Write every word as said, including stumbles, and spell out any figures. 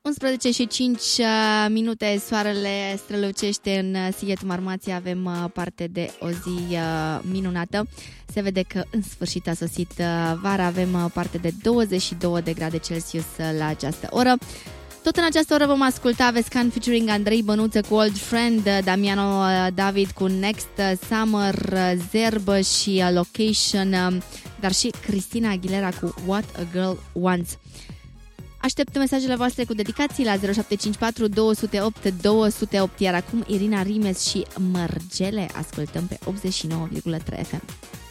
unsprezece și cinci minute, soarele strălucește în Sighetul Marmației, avem parte de o zi minunată. Se vede că în sfârșit a sosit vara, avem parte de douăzeci și două de grade Celsius la această oră. Tot în această oră vom asculta Vescan featuring Andrei Bănuță cu Old Friend, Damiano David cu Next Summer, Zerbă și Location, dar și Cristina Aguilera cu What a Girl Wants. Aștept mesajele voastre cu dedicații la zero șapte cinci patru doi zero opt doi zero opt, iar acum Irina Rimes și Mărgele ascultăm pe optzeci și nouă virgulă trei F M.